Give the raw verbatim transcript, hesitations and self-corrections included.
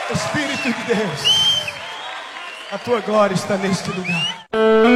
Espírito de Deus, a tua glória está neste lugar.